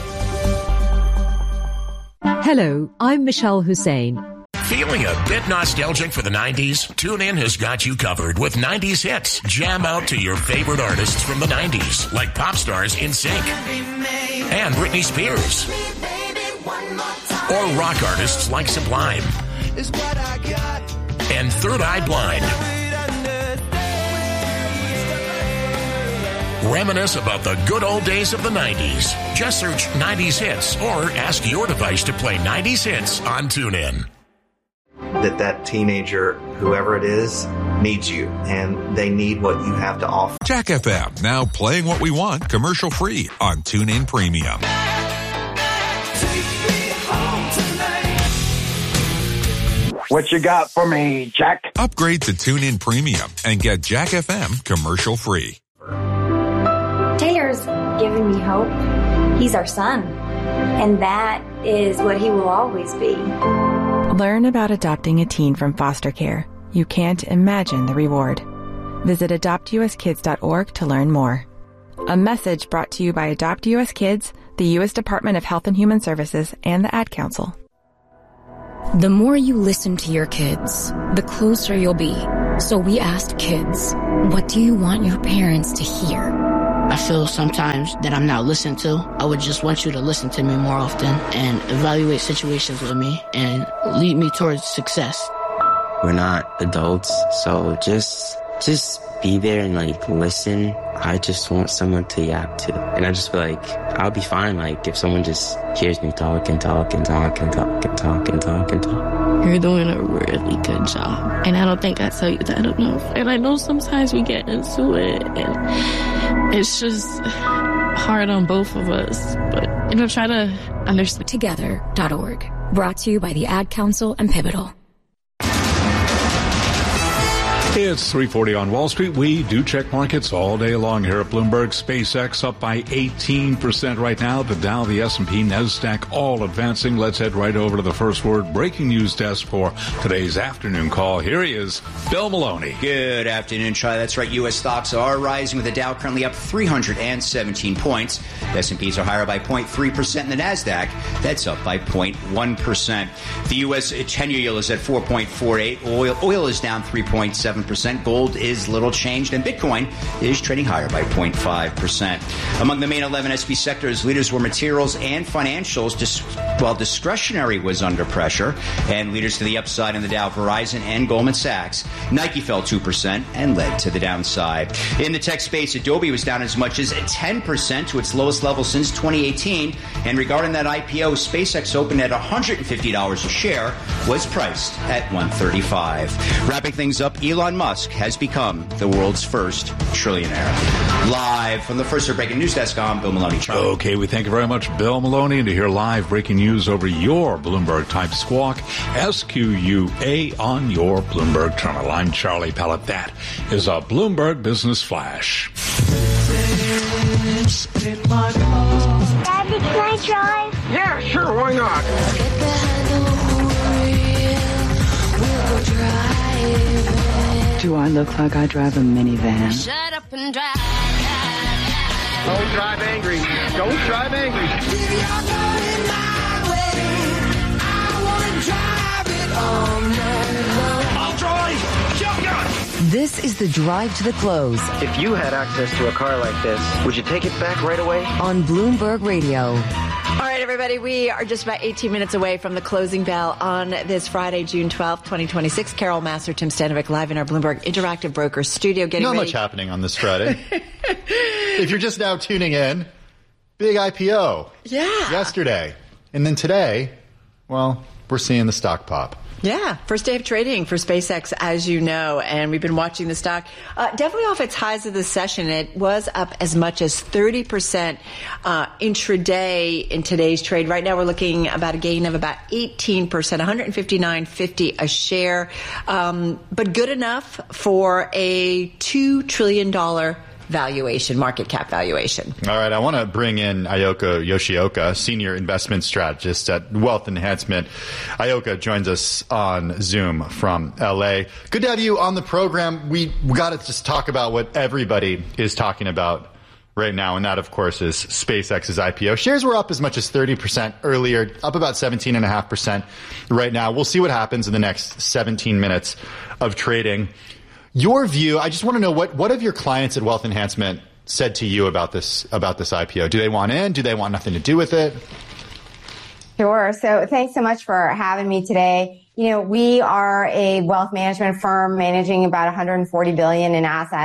Hello, I'm Michelle Hussein. Feeling a bit nostalgic for the nineties? TuneIn has got you covered with nineties hits. Jam out to your favorite artists from the nineties, like pop stars NSYNC and Britney Spears. Or rock artists like Sublime and Third Eye Blind. Reminisce about the good old days of the nineties. Just search nineties Hits or ask your device to play nineties Hits on TuneIn. That that teenager, whoever it is, needs you, and they need what you have to offer. Jack F M, now playing what we want, commercial free on TuneIn Premium. What you got for me, Jack? Upgrade to TuneIn Premium and get Jack F M commercial free. Taylor's given me hope. He's our son, and that is what he will always be. Learn about adopting a teen from foster care. You can't imagine the reward. Visit adopt u s kids dot org to learn more. A message brought to you by Adopt U S Kids, the U S Department of Health and Human Services, and the Ad Council. The more you listen to your kids, the closer you'll be. So we asked kids, what do you want your parents to hear? I feel sometimes that I'm not listened to. I would just want you to listen to me more often and evaluate situations with me and lead me towards success. We're not adults, so just just be there and like listen. I just want someone to yap to. And I just feel like I'll be fine like if someone just hears me talk and talk and talk and talk and talk and talk and talk. You're doing a really good job. And I don't think I tell you that enough. And I know sometimes we get into it and it's just hard on both of us. But, you know, try to understand. Together dot org. Brought to you by the Ad Council and Pivotal. It's three forty on Wall Street. We do check markets all day long here at Bloomberg. SpaceX up by eighteen percent right now. The Dow, the S and P, NASDAQ all advancing. Let's head right over to the first word breaking news desk for today's afternoon call. Here he is, Bill Maloney. Good afternoon, Charlie. That's right. U S stocks are rising with the Dow currently up three hundred seventeen points. The S and Ps are higher by zero point three percent. And the NASDAQ, that's up by zero point one percent. The U S ten-year yield is at four point four eight. Oil, oil is down three point seven percent. Gold is little changed, and Bitcoin is trading higher by zero point five percent. Among the main eleven S P sectors, leaders were materials and financials, dis- while discretionary was under pressure. And leaders to the upside in the Dow, Verizon and Goldman Sachs. Nike fell two percent and led to the downside. In the tech space, Adobe was down as much as ten percent to its lowest level since twenty eighteen. And regarding that I P O, SpaceX opened at one hundred fifty dollars a share, was priced at one hundred thirty-five dollars. Wrapping things up, Elon Musk has become the world's first trillionaire. Live from the First Word Breaking News Desk, I'm Bill Maloney. Charlie. Okay, we thank you very much, Bill Maloney. And to hear live breaking news over your Bloomberg type squawk, S Q U A on your Bloomberg terminal. I'm Charlie Pallett. That is a Bloomberg Business Flash. Daddy, can I drive? Yeah, sure, why not? Get behind the wheel, we'll drive. Do I look like I drive a minivan? Shut up and drive. Don't drive angry. Don't drive angry. I'll drive. Shotgun. This is the drive to the close. If you had access to a car like this, would you take it back right away? On Bloomberg Radio. All right, everybody, we are just about eighteen minutes away from the closing bell on this Friday, June twelfth, twenty twenty-six. Carol Massar, Tim Stanovic, live in our Bloomberg Interactive Brokers studio. Getting Not ready. much happening on this Friday. If you're just now tuning in, big I P O. Yeah. Yesterday. And then today, well, we're seeing the stock pop. Yeah, first day of trading for SpaceX, as you know, and we've been watching the stock uh, definitely off its highs of the session. It was up as much as thirty percent uh, intraday in today's trade. Right now, we're looking about a gain of about eighteen percent, one fifty-nine fifty a share, um, but good enough for a two trillion dollars valuation, market cap valuation. All right, I want to bring in Ayoko Yoshioka, Senior Investment Strategist at Wealth Enhancement. Ayoko joins us on Zoom from L A. Good to have you on the program. We, we got to just talk about what everybody is talking about right now, and that, of course, is SpaceX's I P O. Shares were up as much as thirty percent earlier, up about seventeen point five percent right now. We'll see what happens in the next seventeen minutes of trading. Your view, I just want to know, what, what have your clients at Wealth Enhancement said to you about this about this I P O? Do they want in? Do they want nothing to do with it? Sure. So thanks so much for having me today. You know, we are a wealth management firm managing about one hundred forty billion dollars in assets.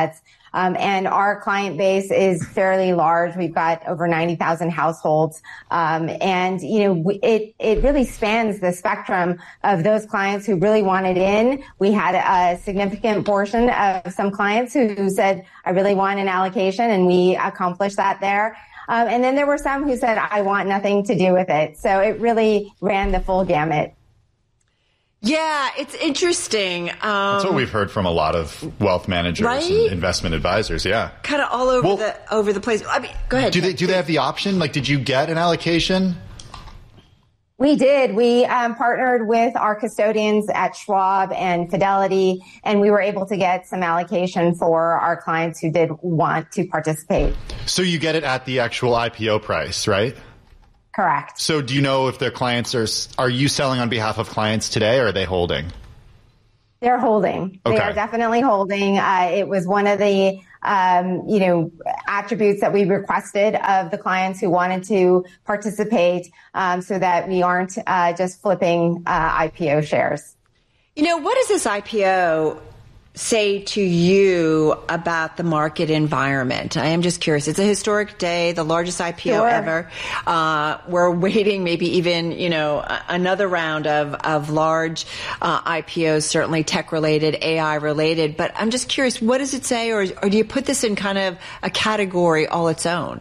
Um, and our client base is fairly large. We've got over ninety thousand households. Um, and, you know, it, it really spans the spectrum of those clients who really wanted in. We had a significant portion of some clients who said, I really want an allocation, and we accomplished that there. Um, and then there were some who said, I want nothing to do with it. So it really ran the full gamut. Yeah, it's interesting. Um, That's what we've heard from a lot of wealth managers right? and investment advisors. Yeah, kind of all over well, the over the place. I mean, go ahead. Do they do they have the option? Like, did you get an allocation? We did. We um, partnered with our custodians at Schwab and Fidelity, and we were able to get some allocation for our clients who did want to participate. So you get it at the actual I P O price, right? Correct. So do you know if their clients are, are you selling on behalf of clients today, or are they holding? They're holding. Okay. They are definitely holding. Uh, it was one of the, um, you know, attributes that we requested of the clients who wanted to participate, um, so that we aren't uh, just flipping uh, I P O shares. You know, what does this I P O say to you about the market environment? I am just curious. It's a historic day, the largest I P O Sure. ever. Uh, we're waiting maybe even, you know, another round of, of large uh, I P Os, certainly tech related, A I related. But I'm just curious, what does it say? Or, or do you put this in kind of a category all its own?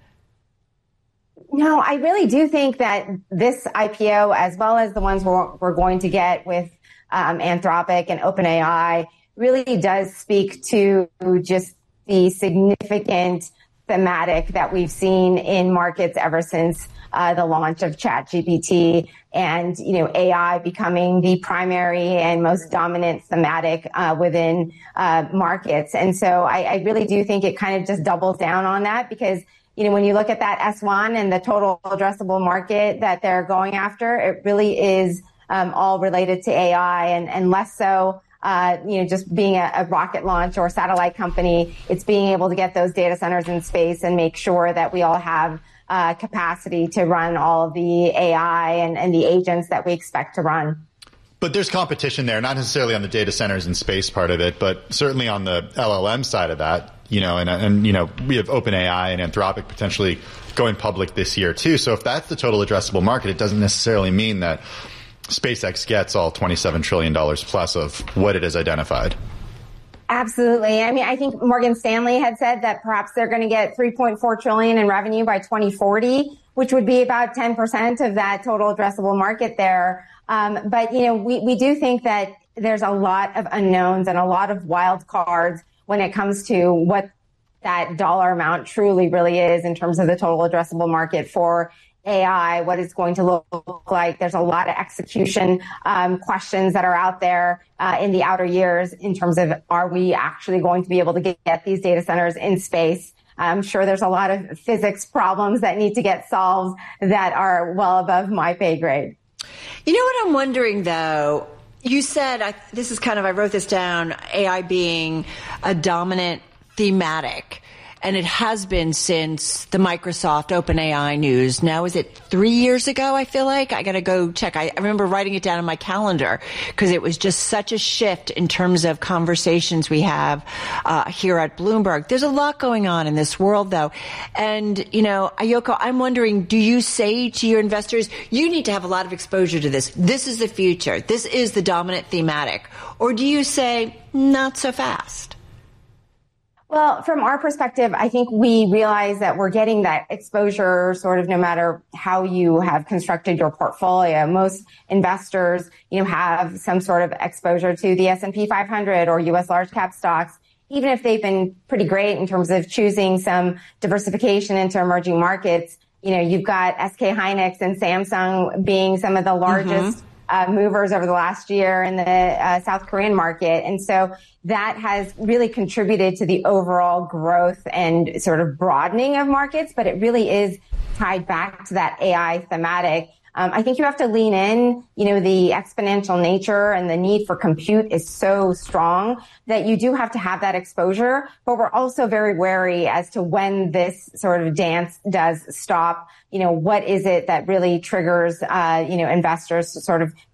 No, I really do think that this I P O, as well as the ones we're, we're going to get with um, Anthropic and OpenAI, really does speak to just the significant thematic that we've seen in markets ever since uh, the launch of ChatGPT, and, you know, A I becoming the primary and most dominant thematic uh, within uh, markets. And so I, I really do think it kind of just doubles down on that, because, you know, when you look at that S one and the total addressable market that they're going after, it really is um, all related to A I, and, and less so Uh, you know, just being a, a rocket launch or satellite company. It's being able to get those data centers in space and make sure that we all have uh, capacity to run all of the A I and, and the agents that we expect to run. But there's competition there, not necessarily on the data centers and space part of it, but certainly on the L L M side of that. You know, and, and you know, we have OpenAI and Anthropic potentially going public this year too. So if that's the total addressable market, it doesn't necessarily mean that SpaceX gets all twenty-seven trillion dollars plus of what it has identified. Absolutely. I mean, I think Morgan Stanley had said that perhaps they're going to get three point four trillion dollars in revenue by twenty forty, which would be about ten percent of that total addressable market there. Um, but, you know, we, we do think that there's a lot of unknowns and a lot of wild cards when it comes to what that dollar amount truly really is in terms of the total addressable market for A I, what it's going to look like. There's a lot of execution um, questions that are out there uh, in the outer years in terms of, are we actually going to be able to get, get these data centers in space? I'm sure there's a lot of physics problems that need to get solved that are well above my pay grade. You know what I'm wondering, though? You said, I, this is kind of, I wrote this down, A I being a dominant thematic. And it has been since the Microsoft OpenAI news. Now, is it three years ago, I feel like? I got to go check. I, I remember writing it down in my calendar because it was just such a shift in terms of conversations we have uh, here at Bloomberg. There's a lot going on in this world, though. And, you know, Ayoko, I'm wondering, do you say to your investors, you need to have a lot of exposure to this. This is the future. This is the dominant thematic. Or do you say, not so fast? Well, from our perspective, I think we realize that we're getting that exposure sort of no matter how you have constructed your portfolio. Most investors, you know, have some sort of exposure to the S and P five hundred or U S large cap stocks, even if they've been pretty great in terms of choosing some diversification into emerging markets. You know, you've got S K Hynix and Samsung being some of the largest mm-hmm. Uh, movers over the last year in the uh, South Korean market. And so that has really contributed to the overall growth and sort of broadening of markets, but it really is tied back to that A I thematic. Um, I think you have to lean in. You know, the exponential nature and the need for compute is so strong that you do have to have that exposure, but we're also very wary as to when this sort of dance does stop. You know, what is it that really triggers, uh, you know, investors to sort of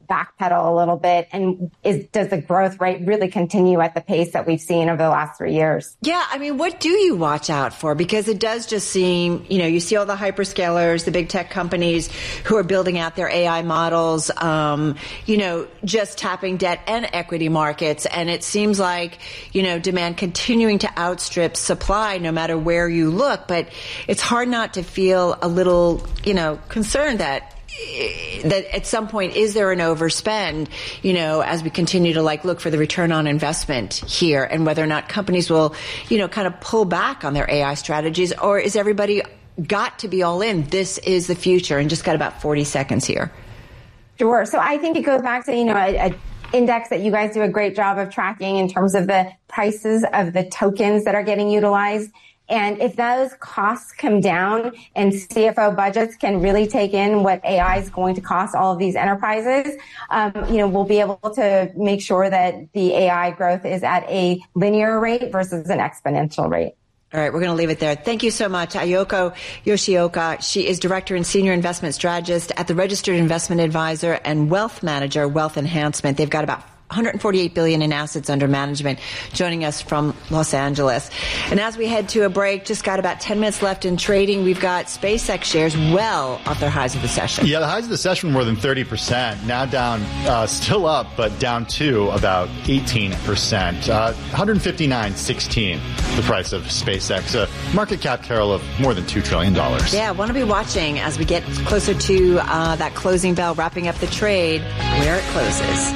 backpedal a little bit? And is, does the growth rate really continue at the pace that we've seen over the last three years? Yeah, I mean, what do you watch out for? Because it does just seem, you know, you see all the hyperscalers, the big tech companies who are building out their A I models, um, you know, just tapping debt and equity markets. And it seems like, you know, demand continuing to outstrip supply no matter where you look. But it's hard not to feel a little, you know, concerned that that at some point, is there an overspend, you know, as we continue to like look for the return on investment here, and whether or not companies will, you know, kind of pull back on their A I strategies, or is everybody got to be all in? This is the future, and just got about forty seconds here. Sure. So I think it goes back to, you know, a, a index that you guys do a great job of tracking in terms of the prices of the tokens that are getting utilized. And if those costs come down and C F O budgets can really take in what A I is going to cost all of these enterprises, um, you know, we'll be able to make sure that the A I growth is at a linear rate versus an exponential rate. All right, we're going to leave it there. Thank you so much, Ayoko Yoshioka. She is Director and Senior Investment Strategist at the Registered Investment Advisor and Wealth Manager, Wealth Enhancement. They've got about one hundred forty-eight billion dollars in assets under management, joining us from Los Angeles. And as we head to a break, just got about ten minutes left in trading. We've got SpaceX shares well off their highs of the session. Yeah, the highs of the session were more than thirty percent. Now down, uh, still up, but down to about eighteen percent. Uh, one fifty-nine sixteen, the price of SpaceX. A market cap, Carol, of more than two trillion dollars. Yeah, I want to be watching as we get closer to uh, that closing bell, wrapping up the trade, where it closes.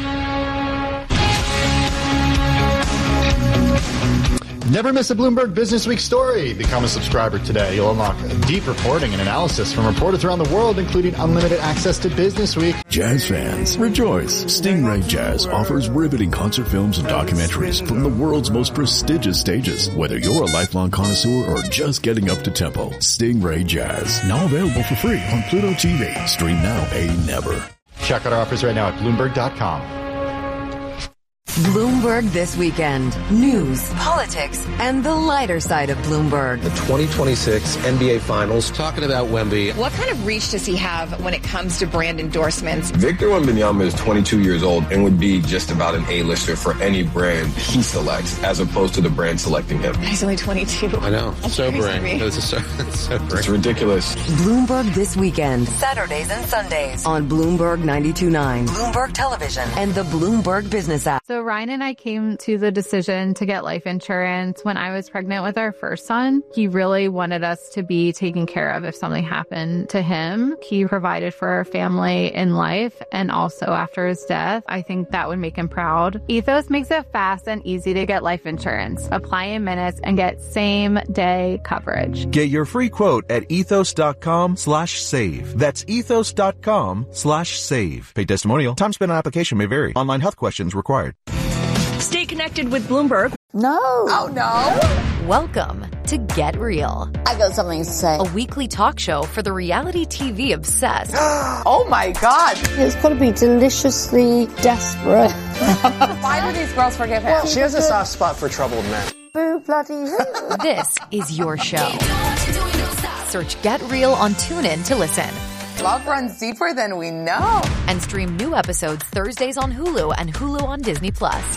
Never miss a Bloomberg Business Week story. Become a subscriber today. You'll unlock deep reporting and analysis from reporters around the world, including unlimited access to Business Week. Jazz fans, rejoice. Stingray Jazz offers riveting concert films and documentaries from the world's most prestigious stages. Whether you're a lifelong connoisseur or just getting up to tempo, Stingray Jazz, now available for free on Pluto T V. Stream now, pay never. Check out our offers right now at Bloomberg dot com. Bloomberg This Weekend. News, politics, and the lighter side of Bloomberg. The twenty twenty-six N B A Finals. Talking about Wemby. What kind of reach does he have when it comes to brand endorsements? Victor Wembanyama is twenty-two years old and would be just about an A-lister for any brand he selects, as opposed to the brand selecting him. He's only twenty-two. I know. That's Sobering. It's, a, it's sobering. It's ridiculous. Bloomberg This Weekend. Saturdays and Sundays on Bloomberg ninety-two point nine, Bloomberg Television, and the Bloomberg Business app. So Ryan and I came to the decision to get life insurance when I was pregnant with our first son. He really wanted us to be taken care of if something happened to him. He provided for our family in life and also after his death. I think that would make him proud. Ethos makes it fast and easy to get life insurance. Apply in minutes and get same day coverage. Get your free quote at ethos.com slash save. That's ethos.com slash save. Paid testimonial. Time spent on application may vary. Online health questions required. Stay connected with Bloomberg. No. Oh, no. Welcome to Get Real. I got something to say. A weekly talk show for the reality T V obsessed. Oh, my God. It's got to be deliciously desperate. Why do these girls forgive him? Well, she has a soft spot for troubled men. Boo bloody hoo. This is your show. Search Get Real on TuneIn to listen. Love runs deeper than we know. And stream new episodes Thursdays on Hulu and Hulu on Disney Plus.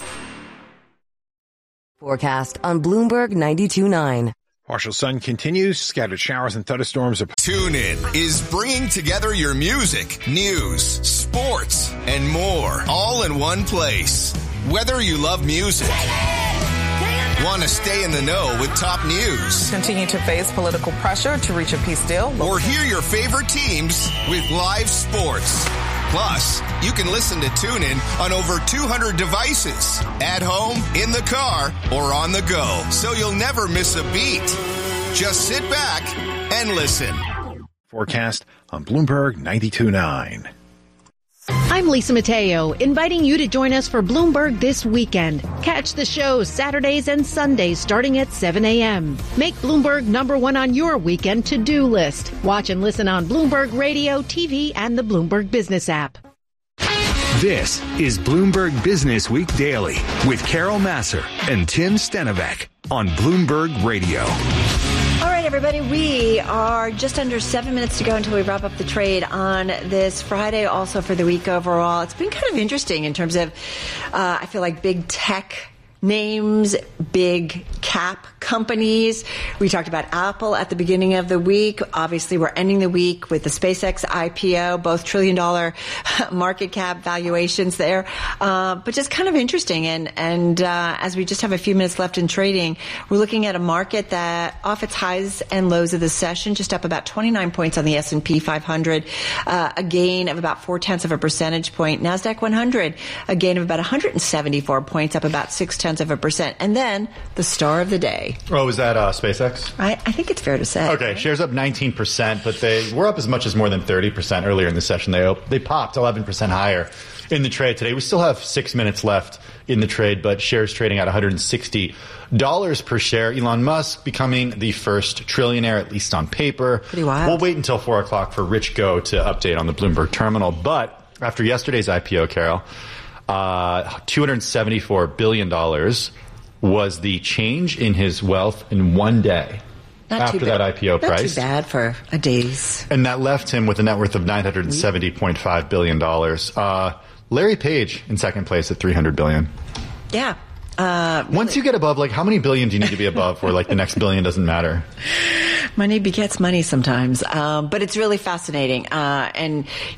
Forecast on Bloomberg ninety-two point nine. Partial sun continues, scattered showers and thunderstorms. TuneIn is bringing together your music, news, sports, and more, all in one place. Whether you love music, want to stay in the know with top news, continue to face political pressure to reach a peace deal, or hear your favorite teams with live sports. Plus, you can listen to TuneIn on over two hundred devices, at home, in the car, or on the go. So you'll never miss a beat. Just sit back and listen. Forecast on Bloomberg ninety-two point nine. I'm Lisa Mateo, inviting you to join us for Bloomberg This Weekend. Catch the show Saturdays and Sundays starting at seven a.m. Make Bloomberg number one on your weekend to-do list. Watch and listen on Bloomberg Radio, T V, and the Bloomberg Business app. This is Bloomberg Business Week Daily with Carol Massar and Tim Stenovec on Bloomberg Radio. All right, everybody. We are just under seven minutes to go until we wrap up the trade on this Friday, also for the week overall. It's been kind of interesting in terms of, uh, I feel like big tech names, big cap companies. We talked about Apple at the beginning of the week. Obviously, we're ending the week with the SpaceX I P O, both trillion dollar market cap valuations there. Uh, but just kind of interesting. And, and uh, as we just have a few minutes left in trading, we're looking at a market that off its highs and lows of the session, just up about twenty-nine points on the S and P five hundred, uh, a gain of about four tenths of a percentage point. NASDAQ one hundred, a gain of about one hundred seventy-four points, up about six tenths of a percent. And then the star of the day. Oh, is that uh, SpaceX? I, I think it's fair to say. Okay, right? Shares up nineteen percent, but they were up as much as more than thirty percent earlier in the session. They op- they popped eleven percent higher in the trade today. We still have six minutes left in the trade, but shares trading at one hundred sixty dollars per share. Elon Musk becoming the first trillionaire, at least on paper. Pretty wild. We'll wait until four o'clock for Rich Go to update on the Bloomberg terminal. But after yesterday's I P O, Carol, uh, two hundred seventy-four billion dollars was the change in his wealth in one day. Not after that I P O Not price. Not too bad for a day's. And that left him with a net worth of nine hundred seventy point five billion dollars. Uh, Larry Page in second place at three hundred billion dollars. Yeah. Uh, really. Once you get above, like, how many billion do you need to be above where, like, the next billion doesn't matter? Money begets money sometimes. Um, but it's really fascinating. Uh, and,